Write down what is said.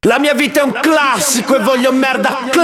La mia vita è un classico e voglio merda